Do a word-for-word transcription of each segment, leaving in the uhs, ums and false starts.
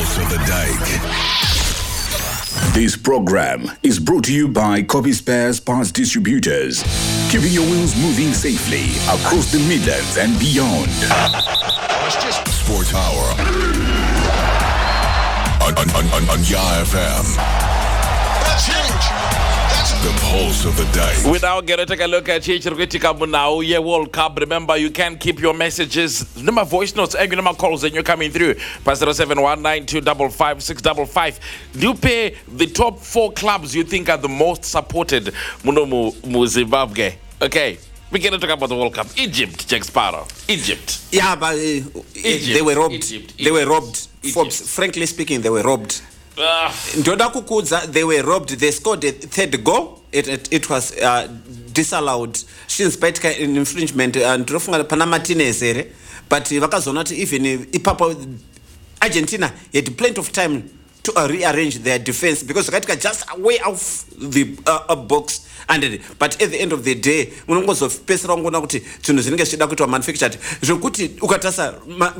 pulse of the dike. This program is brought to you by Copy Spares Parts Distributors, keeping your wheels moving safely across the Midlands and beyond. Sports Hour on, on, on, on, on Yah F M. That's huge. That's the pulse of the dike. We now get to take a look at Chichirwitika yeah, World Cup. Remember, you can keep your messages, number voice notes, and number calls, and you're coming through. Plus zero seven one nine two five five six five five. Do you pay the top four clubs you think are the most supported? Muno mu Zimbabwe. Okay. We're going to talk about the World Cup. Egypt, Jack Sparrow. Egypt. Yeah, but uh, Egypt. they were robbed. Egypt. They were robbed. Forbes, frankly speaking, they were robbed. Uh, they were robbed. They scored a third goal. It it, it was uh, disallowed. She's better in infringement and Martinez. But vakazonati even Ipapa Argentina had plenty of time to uh, rearrange their defense because just way off the uh, uh, box. And but at the end of the day, unongozopesera ngona kuti zvinhu zvinenge zvichida kuitwa manufactured zvokuti ukatasa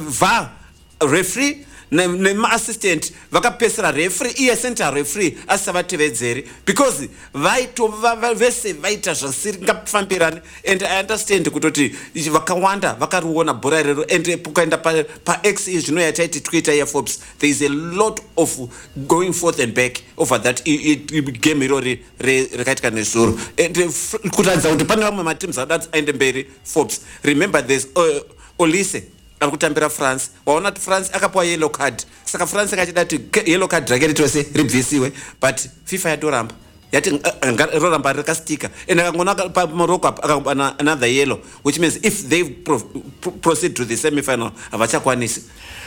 va referee nema-assistant vakapesera referee iye center referee asisavatevedzeri because vaito vese vaita zvasingafambirani and I understand kutoti vakawanda vakariona bhora irero and ukaenda pax zvino yataiti Twitter ya Forbes, there is a lot of going forth and back over that game irori rakaitika nezuro and kutaridza kuti pane vamwe mateams aende mberi. Forbes, remember there's uh, Olise akutambira France, waona kuti France akapiwa yellow card, saka France akachida kuti yellow card rake ritose ribvisiwe, but FIFA yatoramba yati roramba rakastika and akangona paMorocco akabana another yellow, which means if they pro- pro- proceed to the semi-final avachakwanisi.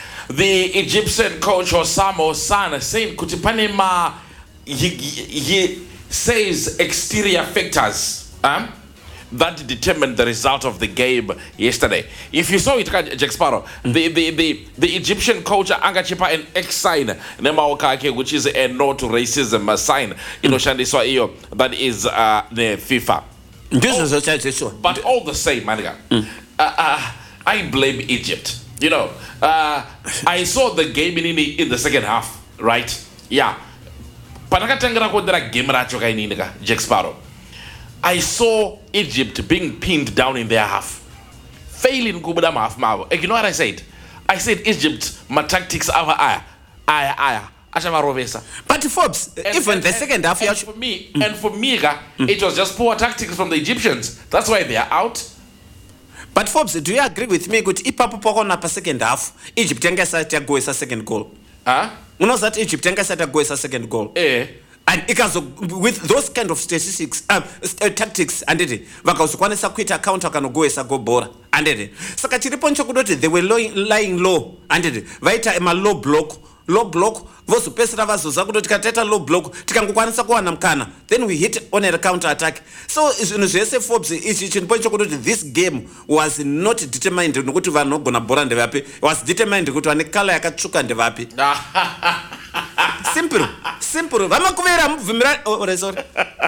The Egyptian coach Osama Sana saying kuti pane ma he, he says exterior factors um, that determined the result of the game yesterday. If you saw it, Jack Sparrow, mm. the, the, the, the Egyptian coach angachipa an X sign, which is a no to racism sign, you know, mm. that is uh, the FIFA. All, but all the same, Maniga, mm. uh, uh, I blame Egypt. You know, uh, I saw the game in, in the second half, right? Yeah. Jack Sparrow. I saw Egypt being pinned down in their half. Failing Kubudama half mavo. You know what I said? I said Egypt, my tactics are aya. Aya, aya. But Forbes, and, even and, the second and, half, and for me, mm. and for me, mm. it was just poor tactics from the Egyptians. That's why they are out. But Forbes, do you agree with me? Good, ipapo poko na pa second half, Egypt yanga sa tia go sa second goal. Huh? You know that Egypt yanga sa tia go sa second goal. Eh. And because with those kind of statistics, um, uh, tactics, and it, vakazokwanisa kuita counter kanogoesa go bora, and it. Saka chiriponcho kudoti they were lying, lying low, and it. Vaita ema low block, low block. Vosu pesra vazoza kudoti kateta low block. Tikangokwanisa kuwana mkana. Then we hit on a counter attack. So zvese Forbes, chiriponcho kudoti this game was not determined nokuti vanogona bora ndevapi. Was determined kuti vane kala yakatsvuka ndevapi. Simple, simple. Oh, sorry.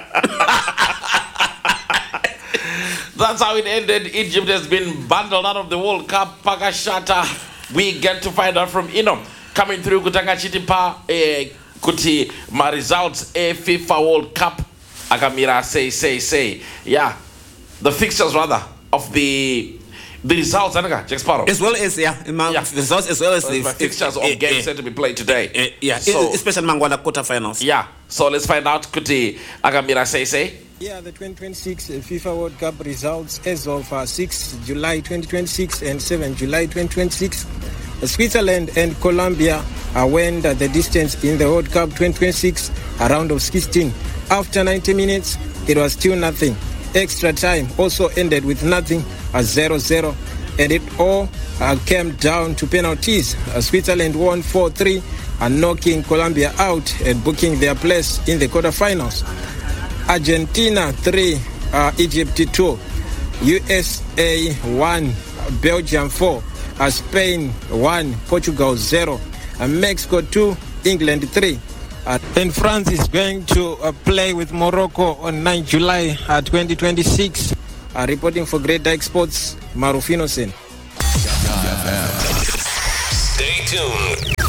That's how it ended. Egypt has been bundled out of the World Cup. Pakashata. We get to find out from Ino. Coming through Kutanga Chitipa, eh, Kuti, my results, a FIFA World Cup. Akamira say, say, say. Yeah. The fixtures, rather, of the. The results, Jack Sparrow. As well as, yeah, yeah. The results as well as the, the fixtures of uh, games uh, set to be played today. Uh, yeah, so, especially Mangwana quarterfinals. Yeah, so let's find out, Kuti Agamira say, say. Yeah, the twenty twenty-six FIFA World Cup results as of uh, sixth of July twenty twenty-six and seventh of July twenty twenty-six. Switzerland and Colombia uh, went uh, the distance in the World Cup twenty twenty-six, a round of sixteen. After ninety minutes, it was still nothing. Extra time also ended with nothing, a zero zero, and it all uh, came down to penalties. Uh, Switzerland won four three, and knocking Colombia out and booking their place in the quarterfinals. Argentina three, uh, Egypt two, U S A one, Belgium four, uh, Spain one, Portugal zero, uh, Mexico two, England three. Uh, and France is going to uh, play with Morocco on ninth of July uh, twenty twenty-six. Uh, reporting for Great Dyke Sports, Marufino Sen. Stay tuned.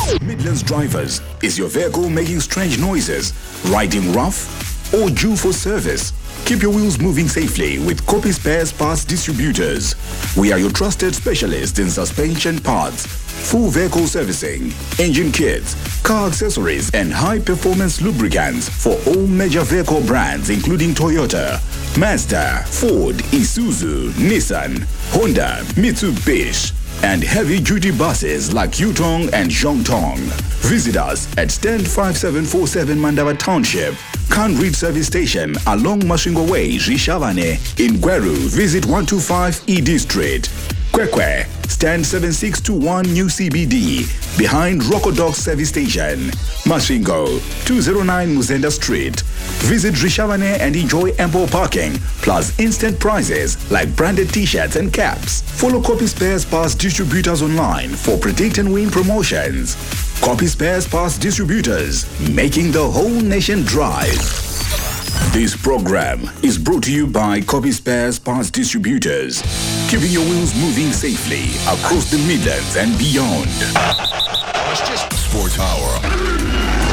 Midlands drivers, is your vehicle making strange noises, riding rough, or due for service? Keep your wheels moving safely with Copy Spares Parts Distributors. We are your trusted specialists in suspension parts, full vehicle servicing, engine kits, car accessories, and high-performance lubricants for all major vehicle brands including Toyota, Mazda, Ford, Isuzu, Nissan, Honda, Mitsubishi, and heavy-duty buses like Yutong and Zhongtong. Visit us at stand five seven four seven Mandava Township, Kanrit Service Station along Mashingo Way, Rishavane. In Gweru, visit one two five E D Street. Kwekwe, stand seven six two one New C B D, behind Rocodog Service Station. Mashingo, two oh nine Muzenda Street. Visit Rishavane and enjoy ample parking, plus instant prizes like branded t-shirts and caps. Follow Copy Spares Parts Distributors online for predict and win promotions. Copy Spares Parts Distributors, making the whole nation drive. This program is brought to you by Copy Spares Parts Distributors, keeping your wheels moving safely across the Midlands and beyond. Sports Hour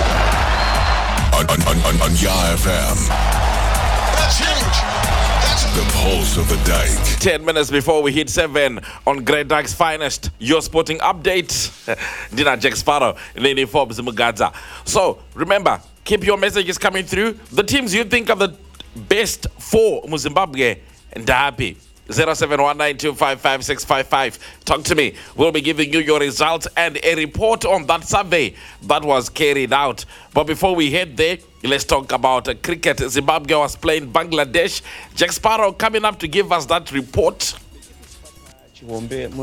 on, on, on, on, on Yah F M. That's huge. That's the pulse of the Dyke. Ten minutes before we hit seven on Great Dyke's finest, your sporting update. Dina Jack Sparrow, Lady Forbes Mugadza. So remember, keep your messages coming through. The teams you think are the best for Zimbabwe and happy. zero seven one nine two five five six five five. Talk to me. We'll be giving you your results and a report on that survey that was carried out. But before we head there, let's talk about uh, cricket. Zimbabwe was playing Bangladesh. Jack Sparrow coming up to give us that report. No,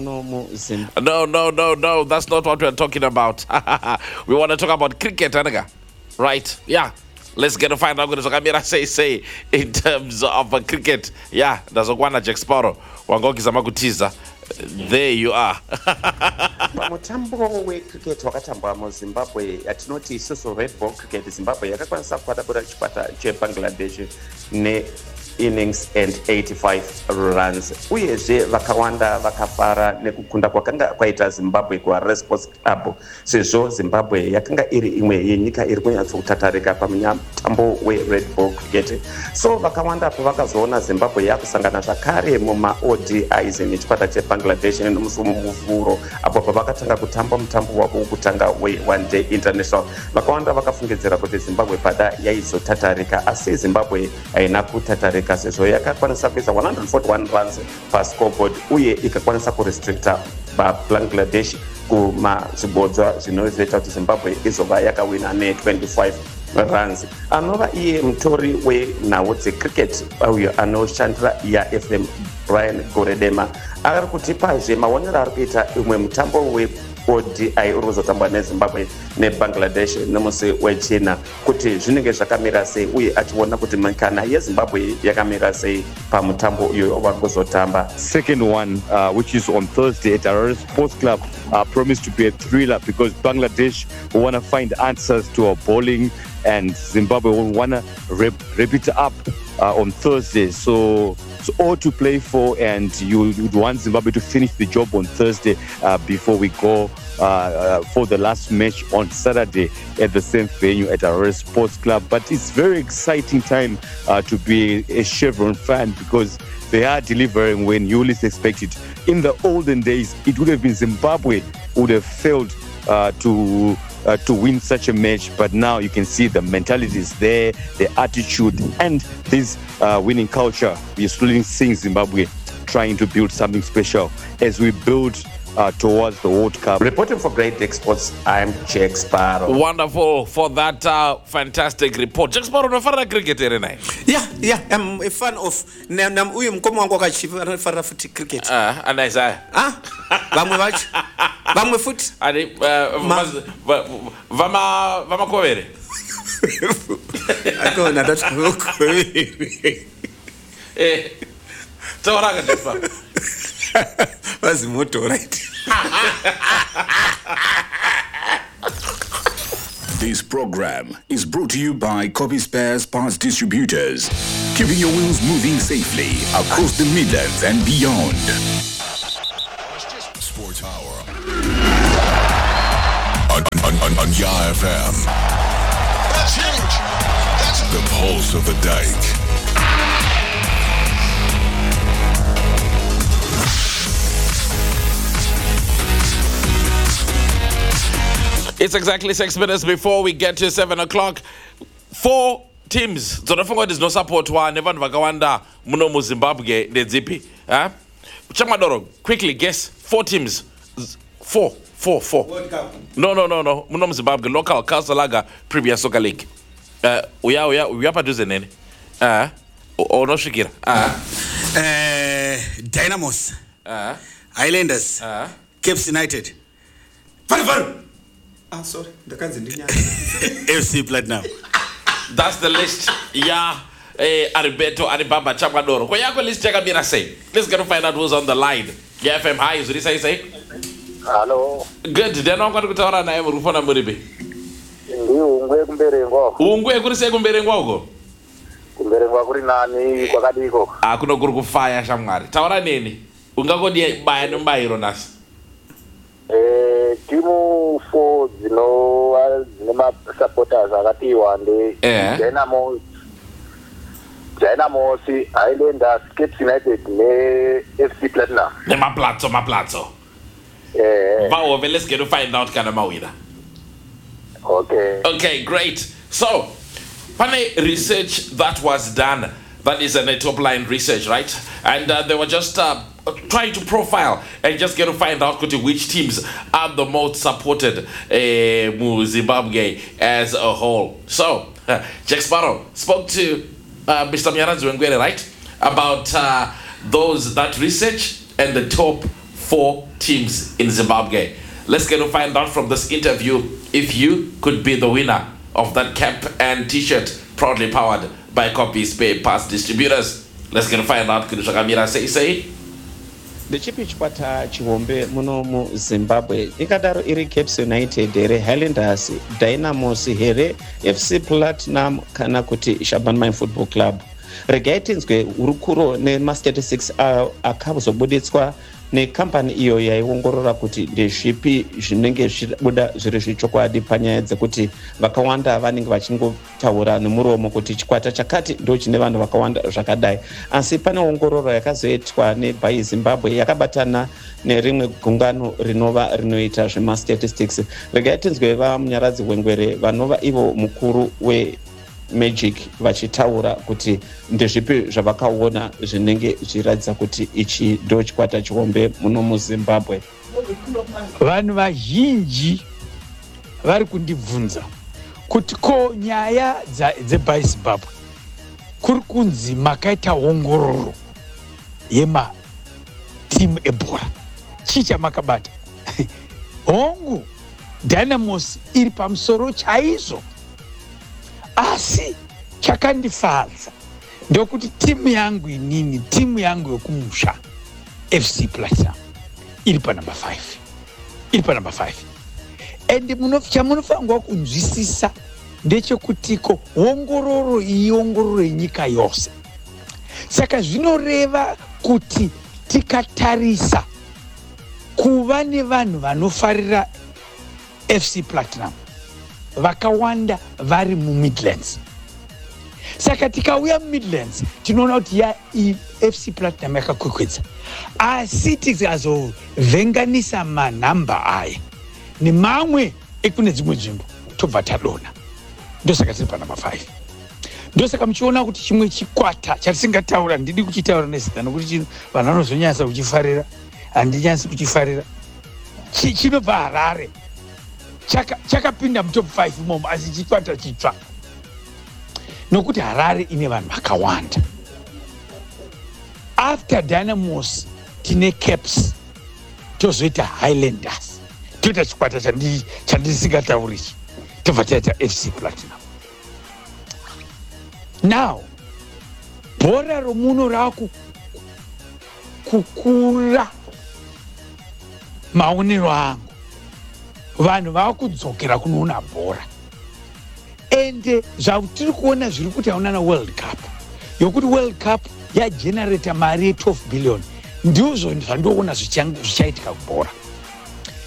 no, no, no. That's not what we're talking about. We want to talk about cricket, Anaga. Right? Yeah. Let's get to find out what Kamira say say in terms of uh, cricket. Yeah, there's a one Jack Sparrow. Wangoki Zamakutiza. There you are. Mutambo we cricket wakatambwa mu Zimbabwe atinoti isusu Red Ball cricket Zimbabwe yakakwanisa kukwata chikwata che Bangladesh ne innings and eighty-five runs. Uyezve vakawanda vakafara nekukunda kwakanga kwaita Zimbabwe kuHarare Sports Club sezvo Zimbabwe yakanga iri imwe yenyika iri kunyatsotatarika pamutambo weRed Ball cricket. So vakawanda pavakazoona Zimbabwe yakusangana zvakare muma-O D Is nechikwata cheBangladesh nemusi mumuvhuro apo pavakatanga kutamba mutambo wavo wokutanga we-one day international. Vakawanda vakafungidzira kuti Zimbabwe pada yaizotatarika, asi Zimbabwe haina kutatarika sezvo yakakwanisa kuisa one hundred forty-one runs pascoreboard uye ikakwanisa kurestricta Bangladesh kumazvibodzwa zvinozoita kuti Zimbabwe izova yakawina ne-twenty-five runs. Anova iye mutori wenhau dzecricket uyo anoshandira ya F M Brian Goredema ari kutipazve maonero ari kuita umwe mutambo we O D I uri kuzotambwa neZimbabwe neBangladesh nemusi wechina kuti zvinenge zvakamira sei uye achiona kuti mikana yeZimbabwe yakamira sei pamutambo uyo vari kuzotamba. Second one, uh, which is on Thursday at Harare Sports Club, uh, promised to be a thriller because Bangladesh will want to find answers to our bowling and Zimbabwe will want to rep, rep it up uh, on Thursday. So it's all to play for, and you would want Zimbabwe to finish the job on Thursday uh, before we go uh, uh, for the last match on Saturday at the same venue at Harare Sports Club. But it's very exciting time uh, to be a Chevron fan because they are delivering when you least expect it. In the olden days, it would have been Zimbabwe who would have failed uh, to Uh, to win such a match, but now you can see the mentality is there, the attitude, and this uh, winning culture. We're slowly seeing Zimbabwe trying to build something special as we build uh, towards the World Cup. Reporting for Great Dyke Sports, I'm Jack Sparrow. Wonderful for that uh, fantastic report. Jack Sparrow, no fara cricket ere nai? Yeah, yeah, I'm a fan of nam uyu mkomo wangu akachifara futi cricket. Ah, uh, anaisa. Ah? Vamwe vacho. Vamwe futi. Adi uh, vama vama kovere. Akona tatu kovere. Eh. Tawaraga defa. Was moto right. This program is brought to you by Copy Spares Parts Distributors, keeping your wheels moving safely across the Midlands and beyond. Sports Hour on, on, on, on Yah F M. That's huge. That's the pulse of the dike. It's exactly six minutes before we get to seven o'clock. Four teams. Zonafunga there's no support wa nevanhu vakawanda muno mu Zimbabwe ndedzipi. Huh? Chamadoro, quickly guess. Four teams. Four. Four. Four. World Cup. No, no, no, no. Muno mu Zimbabwe. Local. Kasalaga. Premier Soccer League. Uh, uya, uya, uya paduze nene. Uh, o no shikira. Uh. Uh, Dynamos. Uh. Highlanders. Uh. Cape United. Varu, varu. Ah, sorry. The kinds of F C Platinum. That's the list. Yeah. Eh, Aribeto, Aribaba, Chamadoro. Kwa yako list cheka mira say. Let's get to find out who's on the line. Yeah, F M, hi. Is it say say? Hello. Good. Then I'm going to tell you na emu rufona muribi. Ndi ungwe kumberengwa. Ungwe kuri se kumberengwa uko? Kumberengwa kuri nani kwakadiko? Ah, kuno kuri kufaya shamwari. Taura nini? Ungakodi baya numbairo nasi. Eh, timu four zino zino supporters akati wande. Eh. Dynamos. Dynamos, Highlanders, Cape United, ne F C Platinum. Ne ma plato, ma plato. Eh. But well, let's get to find out kind of mawida. Okay. Okay, great. So, pane research that was done. That is a top line research, right? And uh, they were just uh, trying to profile and just get to find out which teams are the most supported uh, Zimbabwe as a whole. So, uh, Jack Sparrow spoke to uh, Mister Myaradzi Wengwere, right? About uh, those, that research and the top four teams in Zimbabwe. Let's get to find out from this interview if you could be the winner of that cap and t-shirt proudly powered by Copies Pay Pass Distributors. Let's get to find out. Could you say say? The chipi chipata chihombe muno mu Zimbabwe ikadaro iri Cape United here, Highlanders, Dynamos here, F C Platinum kana kuti Shaban Mine Football Club. Regaitinzwe urukuro ne ma statistics akazobuditswa ne company iyo yaiongorora kuti ndezvipi zvinenge zvibuda zviri zvichokwadi panyaya dzekuti vakawanda vanenge vachingotaura nemuromo kuti chikwata chakati ndo chine vanhu vakawanda zvakadai, asi pane ongororo yakazoitwa neBuy Zimbabwe yakabatana nerimwe gungano rinova rinoita zvema statistics. Regaitinzwe vamunyaradzi Wengwere vanova ivo mukuru we Magic vachitaura kuti ndezvipi zvavakaona zvinenge zviratidza kuti ichi ndo chikwata chihombe muno muZimbabwe. Vanhu vazhinji vari kundibvunza kuti ko nyaya dzeBuy Zimbabwe kuri kunzi makaita ongororo yema timu ebhora, chii chamakabata? Hongu Dynamos iri pamusoro chaizvo, asi chakandifadza ndokuti timu yangu inini, timu yangu yokumusha F C Platinum iri pa number five, iri pa number five. And chamunofangwa kunzwisisa ndechekutiko ongororo iyi ongororo yenyika yose. Saka zvinoreva kuti tikatarisa kuva nevanhu vanofarira F C Platinum vakawanda vari mu Midlands. Saka tikauya mu Midlands tinoona kuti ya F C Platinum yakakwekwedza, asi tikazovhenganisa manhamba aya nemamwe ekune dzimwe nzvimbo tobva tadona. Ndosaka tiri pa number five. Ndosaka muchiona kuti chimwe chikwata chatisingataura, ndidi kuchitaura nezita nokuti vanhu vanozonyasa kuchifarira, handinyansi kuchifarira, chinobva Harare. Chaka chakapinda mu top five momo, asi chikwata chitsva nokuti Harare ine vanhu vakawanda. After Dynamos tine Caps, tozoita Highlanders, toita chikwata chandisingataurichi, tobva taita F C Platinum. Now bhora romuno raku kukura maonero angu, vanhu vakudzokera kunoona bhora, ende zvakutiri kuona zviri kuti hauna na World Cup yokuti World Cup yagenerata mari ye twelve billion, ndizvo zvandoona zvichaitika kubhora.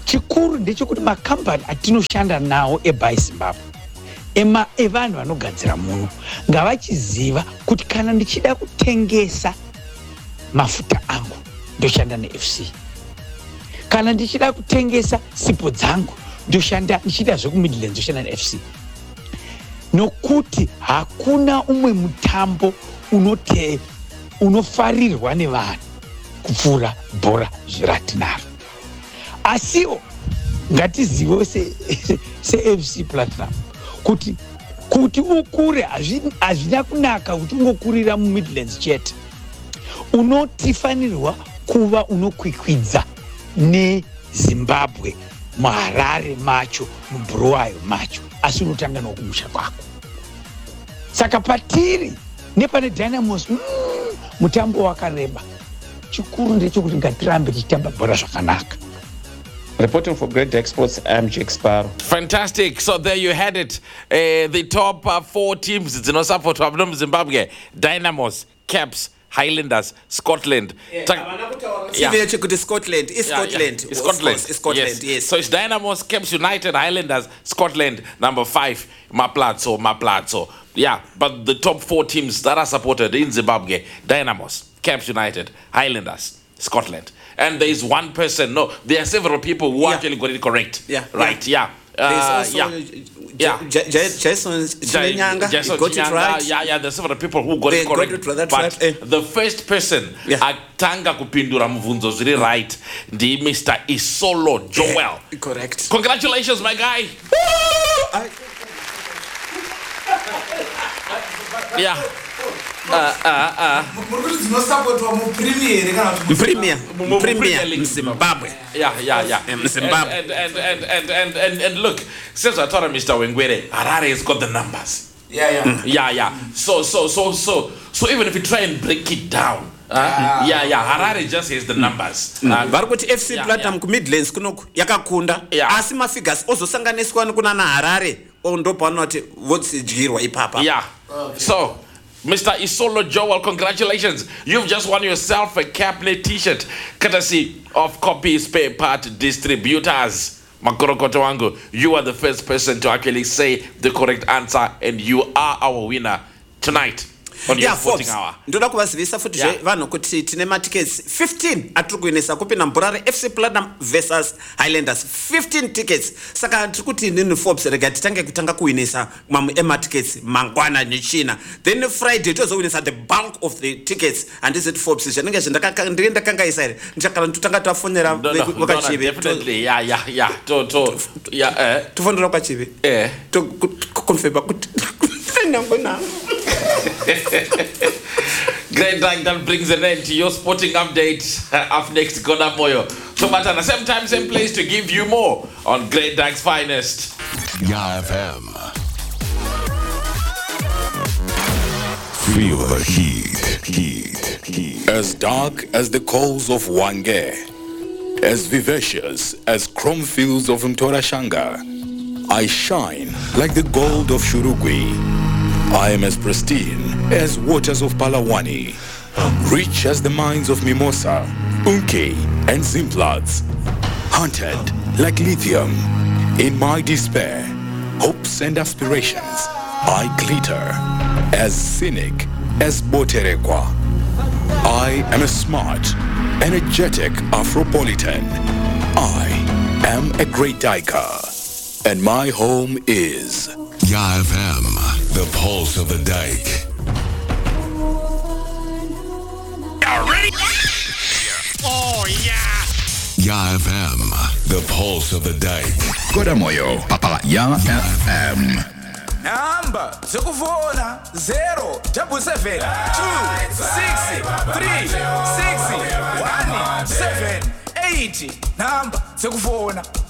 chikuru ndechekuti makambani atinoshanda nawo eBuy Zimbabwe ema evanhu vanogadzira muno ngavachiziva kuti kana ndichida kutengesa mafuta angu ndoshanda neF C, kana ndichida kutengesa sipo dzangu ndoshanda ndichida zveku Midlands ndoshanda neF C, nokuti hakuna umwe mutambo unote unofarirwa nevanhu kupfuura bhora zviratinaro. Asiwo ngatizive se seF C Platinum kuti kuti ukure hazvina kunaka kuti ungokurira muMidlands chete, unotifanirwa kuva unokwikwidza neZimbabwe muHarare macho muBulawayo macho, asi unotanga nokumusha kwako. Saka patiri nepane Dynamos mm, mutambo wakareba, chikuru ndechekuti ngatirambe tichitamba bhora zvakanaka. Reporting for Great Dyke Sports, I'm Jake Sparrow. Fantastic. So there you had it. Uh, the top uh, four teams in support from Zimbabwe: Dynamos, Caps, Highlanders, Scotland. Yeah. Yeah. Yeah. Scotland. It's Scotland. Yeah, yeah. It's Scotland. It's Scotland. Yes. yes. So it's Dynamos, Caps United, Highlanders, Scotland. Number five, Maplazo, Maplazo. Yeah, but the top four teams that are supported in Zimbabwe: Dynamos, Caps United, Highlanders, Scotland. And there is one person. No, there are several people who yeah. actually got it correct. Yeah. Right. Yeah. Uh, there's also yeah. yeah. Jason Chinyanga got it right. Yeah, yeah. There's several people who got they it correct. Got it right. But right. eh. the first person yeah. atanga kupindura muvunzo zviri right ndi Mister Isolo Joel. Yeah. Correct. Congratulations, my guy. I... yeah. Uh, uh, uh. Premier, Premier, Zimbabwe. Yeah, yeah, yeah. Zimbabwe. And and and and and and, and look, since I told Mister Wengwere, Harare has got the numbers. Yeah, yeah, mm. yeah, yeah. So, so, so, so, so, even if you try and break it down, uh, yeah. yeah, yeah, Harare just has the numbers. Vari kuti F C Platinum ku Midlands kunoku yakakunda, asi mafigures ozosanganiswa kuna na Harare ondopa vanoti votsidyirwa ipapa. Yeah. So. Mister Isolo Joel, congratulations. You've just won yourself a Capnet t-shirt courtesy of Copy Spare Part Distributors. Makorokoto wangu, you are the first person to actually say the correct answer and you are our winner tonight on your yeah, voting hour. Ndoda kuvazivisa futi yeah. vanhu kuti tine matickets fifteen atiri kuinisa kupinda mbura reF C Platinum versus Highlanders, fifteen tickets. Saka tiri kuti nini Forbes rega titange kutanga kuinisa mamu ematickets mangwana nechina, then Friday tozowinisa the bulk of the tickets and is it Forbes zvanenge zvendakanga kangaisa here ndichakala ndotanga tafonera vakachivi. Definitely yeah yeah yeah to to yeah eh tofonera kwachivi eh to confirm kuti nango nango. Great Dyke, that brings an end to your sporting update. Uh, up next, Gona Moyo. So, but at the same time, same place to give you more on Great Dyke's finest. Ya F M. Feel the heat, heat, heat. As dark as the coals of Wange, as vivacious as chrome fields of Mtorashanga, I shine like the gold of Shurugwi. I am as pristine as waters of Palawani, rich as the mines of Mimosa, Unke, and Zimplats, hunted like lithium. In my despair, hopes and aspirations, I glitter as cynic as Boterekwa. I am a smart, energetic Afropolitan. I am a great Dyker, and my home is Ya F M, the pulse of the Dyke. Y'all ready? Oh yeah! Ya F M, the pulse of the Dyke. Gona Moyo, Papa Ya F M. Number zokuvona zero double seven two six three six one seven eight. Number zokuvona